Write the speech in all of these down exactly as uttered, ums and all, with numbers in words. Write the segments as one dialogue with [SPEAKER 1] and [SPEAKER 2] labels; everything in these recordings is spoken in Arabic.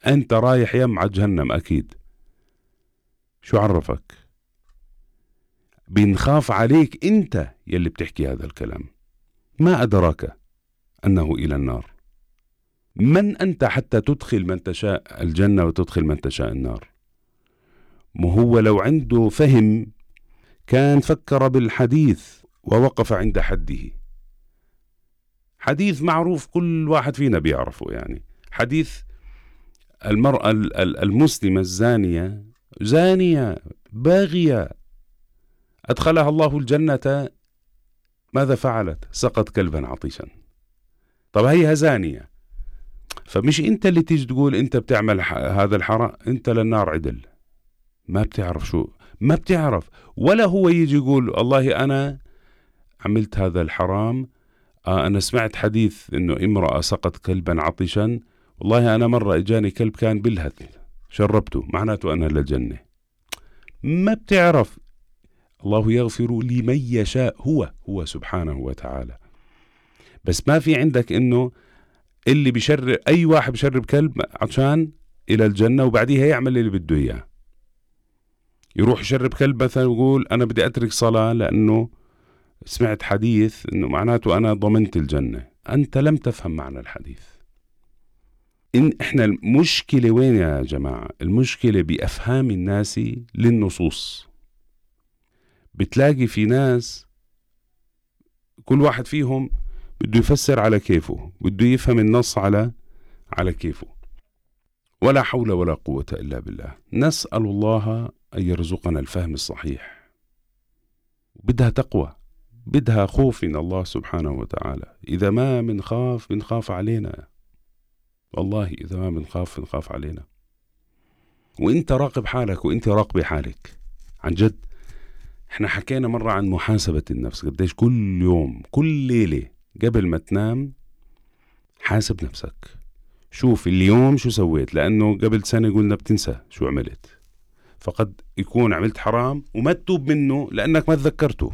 [SPEAKER 1] أنت رايح يم على جهنم أكيد. شو عرفك؟ بنخاف عليك أنت يلي بتحكي هذا الكلام. ما أدراك أنه إلى النار؟ من أنت حتى تدخل من تشاء الجنة وتدخل من تشاء النار؟ ما هو لو عنده فهم كان فكر بالحديث ووقف عند حده. حديث معروف كل واحد فينا بيعرفه، يعني حديث المرأة المسلمة الزانية زانية باغية أدخلها الله الجنة، ماذا فعلت؟ سقط كلبا عطيشا. طب هي زانية، فمش أنت اللي تيجي تقول أنت بتعمل هذا الحرام، أنت للنار عدل. ما بتعرف شو، ما بتعرف. ولا هو يجي يقول والله أنا عملت هذا الحرام، آه أنا سمعت حديث إنه امرأة سقط كلبا عطشا، والله أنا مرة إجاني كلب كان بلهث شربته معناته أنا للجنة. ما بتعرف. الله يغفر لمن يشاء، هو هو سبحانه وتعالى. بس ما في عندك إنه اللي بيشرب، أي واحد بيشرب كلب عطشان إلى الجنة وبعديها يعمل اللي بده إياه. يروح يشرب كلب مثلا ويقول أنا بدي أترك صلاة لأنه سمعت حديث إنه معناته أنا ضمنت الجنة. أنت لم تفهم معنى الحديث. إن إحنا المشكلة وين يا جماعة؟ المشكلة بأفهام الناس للنصوص. بتلاقي في ناس كل واحد فيهم بده يفسر على كيفه، بده يفهم النص على على كيفه. ولا حول ولا قوة إلا بالله. نسأل الله أن يرزقنا الفهم الصحيح. بدها تقوى، بدها خوف من الله سبحانه وتعالى. إذا ما منخاف بنخاف علينا، والله إذا ما بنخاف بنخاف علينا. وإنت راقب حالك وإنت راقبي حالك عن جد. إحنا حكينا مرة عن محاسبة النفس، قديش كل يوم كل ليلة قبل ما تنام حاسب نفسك، شوف اليوم شو سويت، لأنه قبل سنة قلنا بتنسى شو عملت، فقد يكون عملت حرام وما تتوب منه لأنك ما تذكرته.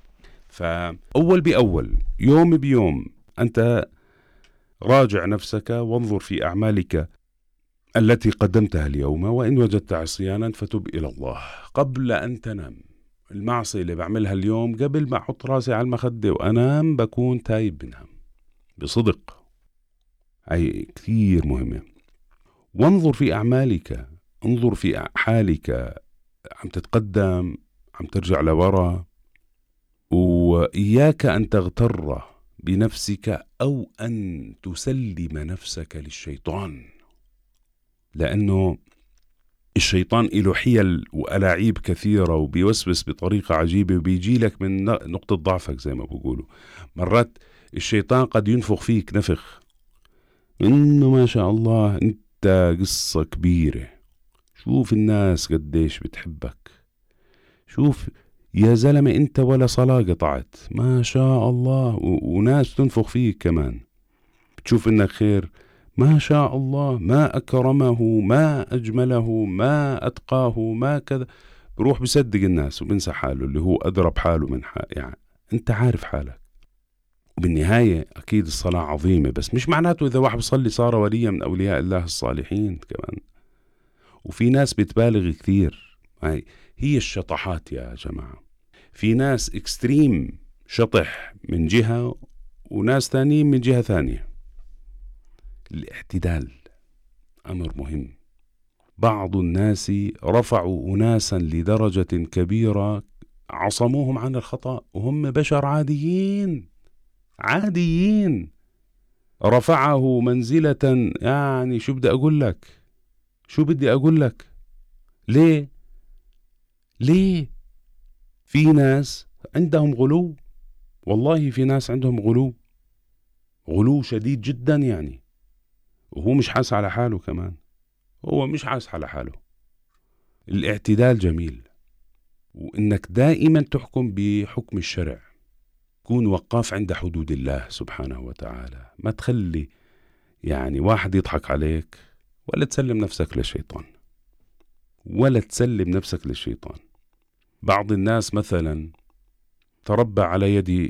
[SPEAKER 1] فأول بأول يوم بيوم أنت راجع نفسك وانظر في أعمالك التي قدمتها اليوم، وإن وجدت عصيانا فتب إلى الله قبل أن تنام. المعصية اللي بعملها اليوم قبل ما أحط راسي على المخدة وأنام بكون تايب منها بصدق. أي كثير مهمة. وانظر في أعمالك، انظر في حالك، عم تتقدم عم ترجع لورا. وإياك أن تغتر بنفسك أو أن تسلم نفسك للشيطان، لأنه الشيطان له حيل وألاعيب كثيرة وبيوسوس بطريقة عجيبة وبيجي لك من نقطة ضعفك زي ما بيقولوا. مرات الشيطان قد ينفخ فيك نفخ إنه ما شاء الله أنت قصة كبيرة، شوف الناس قديش بتحبك، شوف يا زلمة أنت ولا صلاة قطعت ما شاء الله، وناس تنفخ فيك كمان. بتشوف إنك خير ما شاء الله، ما أكرمه ما أجمله ما أتقاه ما كذا، بروح بصدق الناس وبنسى حاله اللي هو أدرب حاله من حال. يعني أنت عارف حالك. وبالنهاية أكيد الصلاة عظيمة، بس مش معناته إذا واحد بصلي صار وليا من أولياء الله الصالحين كمان. وفي ناس بتبالغ كثير، هي الشطحات يا جماعة. في ناس اكستريم شطح من جهة وناس ثانيين من جهة ثانية. الاعتدال أمر مهم. بعض الناس رفعوا أناسا لدرجة كبيرة عصموهم عن الخطأ وهم بشر عاديين عاديين. رفعه منزلة، يعني شو بدي أقول لك شو بدي أقول لك ليه ليه في ناس عندهم غلو، والله في ناس عندهم غلو غلو شديد جدا يعني، وهو مش حاس على حاله كمان، هو مش حاس على حاله. الاعتدال جميل، وإنك دائما تحكم بحكم الشرع، كون وقاف عند حدود الله سبحانه وتعالى. ما تخلي يعني واحد يضحك عليك، ولا تسلم نفسك للشيطان، ولا تسلم نفسك للشيطان. بعض الناس مثلا تربى على يد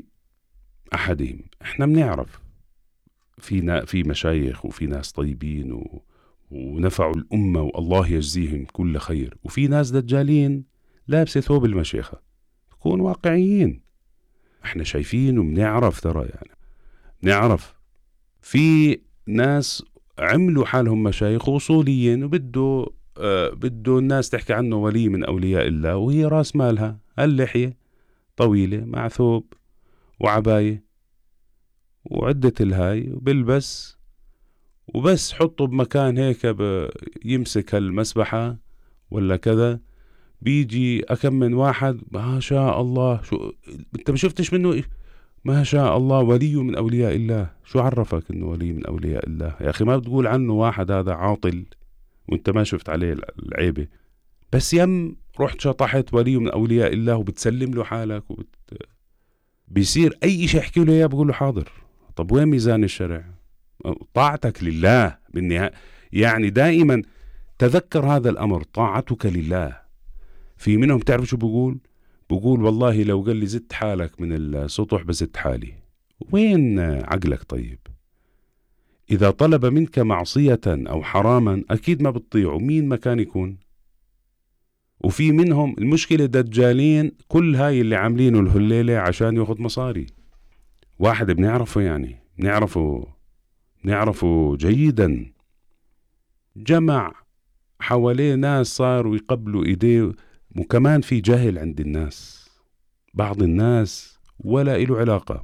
[SPEAKER 1] أحدهم، احنا بنعرف في في مشايخ وفي ناس طيبين و... ونفعوا الأمة والله يجزيهم كل خير. وفي ناس دجالين لابسة ثوب المشيخة. تكون واقعيين، احنا شايفين وبنعرف ترى، يعني بنعرف في ناس عملوا حالهم مشايخ وصوليين وبده آه بده الناس تحكي عنه ولي من أولياء الله، وهي راس مالها اللحية طويلة مع ثوب وعباية وعدة الهاي وبلبس، وبس حطه بمكان هيك يمسك المسبحة ولا كذا، بيجي أكم من واحد ما شاء الله، شو انت ما شفتش منه؟ ما شاء الله ولي من أولياء الله. شو عرفك انه ولي من أولياء الله يا أخي؟ ما بتقول عنه واحد هذا عاطل وانت ما شفت عليه العيبة، بس يم رحت شطحت ولي من أولياء الله وبتسلم له حالك وبت... بيصير أي شيء يحكي له إياه بقول له حاضر. طب وين ميزان الشرع؟ طاعتك لله بالنهاية. يعني دائما تذكر هذا الأمر، طاعتك لله. في منهم تعرف شو بقول؟ بقول والله لو قال لي زدت حالك من السطح بزدت حالي. وين عقلك؟ طيب إذا طلب منك معصية أو حراما أكيد ما بتطيعه، مين ما كان يكون. وفي منهم المشكلة دجالين كل هاي اللي عاملينه الهليلة عشان ياخد مصاري. واحد بنعرفه، يعني بنعرفه بنعرفه جيدا، جمع حواليه ناس صاروا يقبلوا إيديه، وكمان في جهل عند الناس، بعض الناس ولا إله علاقة.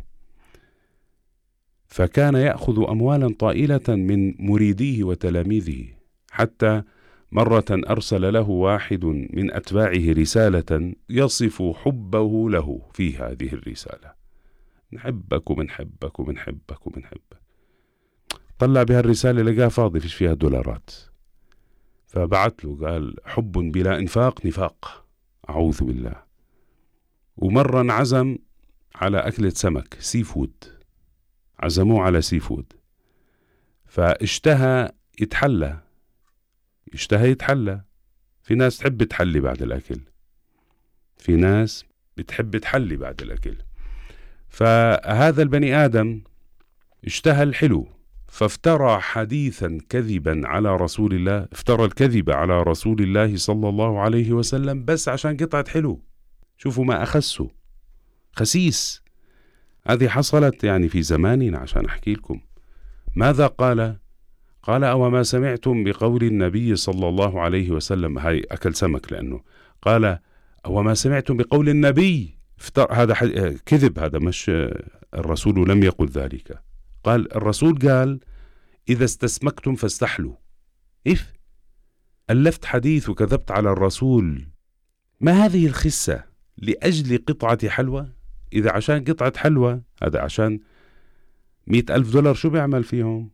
[SPEAKER 1] فكان يأخذ أموالا طائلة من مريديه وتلاميذه، حتى مرة أرسل له واحد من أتباعه رسالة يصف حبه له في هذه الرسالة: نحبك ومنحبك ومنحبك ومنحبك. طلع بها الرسالة لقاها فاضي فيش فيها دولارات، فبعت له قال: حب بلا إنفاق نفاق، أعوذ بالله. ومرة انعزم على أكلة سمك، سي فود، عزموه على سي فود، فاشتهى يتحلى اشتهى يتحلى. في ناس تحب تحلي بعد الأكل، في ناس بتحب تحلي بعد الأكل. فهذا البني آدم اشتهى الحلو، فافترى حديثا كذبا على رسول الله، افترى الكذب على رسول الله صلى الله عليه وسلم بس عشان قطعة حلو. شوفوا ما أخسوا، خسيس. هذه حصلت يعني في زماننا. عشان أحكي لكم ماذا قال. قال: أو ما سمعتم بقول النبي صلى الله عليه وسلم. هاي أكل سمك لأنه قال: أو ما سمعتم بقول النبي. افتر هذا كذب، هذا مش الرسول لم يقل ذلك. قال الرسول قال: إذا استسمكتم فاستحلوا. إف ألفت حديث وكذبت على الرسول. ما هذه الخسة لأجل قطعة حلوى؟ إذا عشان قطعة حلوى، هذا عشان مئة ألف دولار شو بيعمل فيهم؟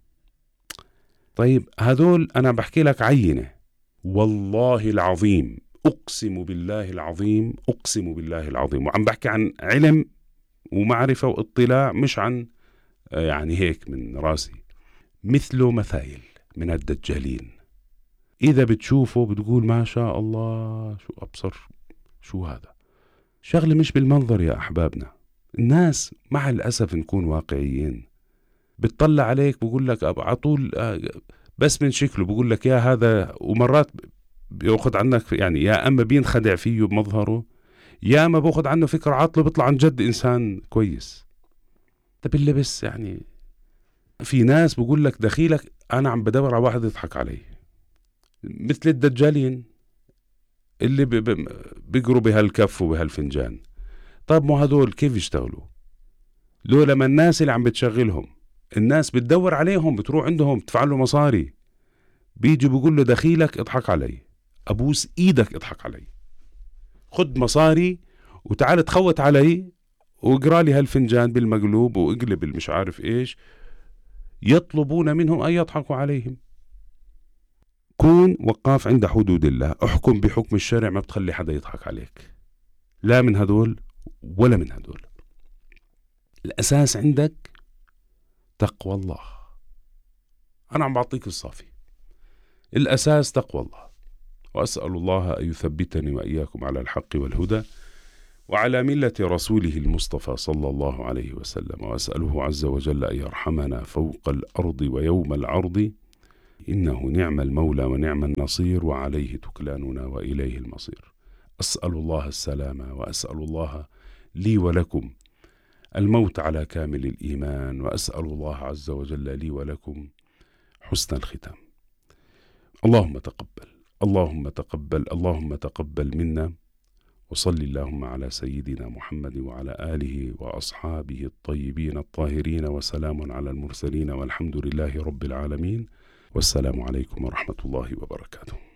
[SPEAKER 1] طيب هذول أنا بحكي لك عينة، والله العظيم أقسم بالله العظيم أقسم بالله العظيم، وعم بحكي عن علم ومعرفة واطلاع، مش عن يعني هيك من راسي. مثله مثايل من الدجالين، إذا بتشوفه بتقول ما شاء الله شو أبصر، شو هذا. شغلة مش بالمنظر يا أحبابنا. الناس مع الأسف نكون واقعيين، بتطلع عليك بقول لك على طول بس من شكله بقول لك يا هذا، ومرات بيأخذ عنك يعني يا أما بينخدع فيه بمظهره، يا أما بأخذ عنه فكرة عاطله بيطلع عن جد إنسان كويس. طب اللي بس يعني في ناس بقول لك دخيلك أنا عم بدور على واحد يضحك علي، مثل الدجالين اللي بيقروا بهالكف وبهالفنجان. طب ما هذول كيف يشتغلوا؟ لو لما الناس اللي عم بتشغلهم الناس بتدور عليهم، بتروح عندهم تدفع له مصاري، بيجي بيقول له دخيلك اضحك علي، أبوس إيدك اضحك علي، خد مصاري وتعال تخوت علي واقرأ لي هالفنجان بالمقلوب واقلب المش عارف إيش. يطلبون منهم أن يضحكوا عليهم. كون وقاف عند حدود الله، احكم بحكم الشرع، ما بتخلي حدا يضحك عليك، لا من هذول ولا من هذول. الأساس عندك تقوى الله. أنا عم بعطيك الصافي، الأساس تقوى الله. وأسأل الله أن يثبتني وإياكم على الحق والهدى وعلى ملة رسوله المصطفى صلى الله عليه وسلم. وأسأله عز وجل أن يرحمنا فوق الأرض ويوم العرض، إنه نعم المولى ونعم النصير، وعليه تكلاننا وإليه المصير. أسأل الله السلامة، وأسأل الله لي ولكم الموت على كامل الإيمان، وأسأل الله عز وجل لي ولكم حسن الختام. اللهم تقبل، اللهم تقبل، اللهم تقبل منا، وصل اللهم على سيدنا محمد وعلى آله وأصحابه الطيبين الطاهرين، وسلام على المرسلين، والحمد لله رب العالمين، والسلام عليكم ورحمة الله وبركاته.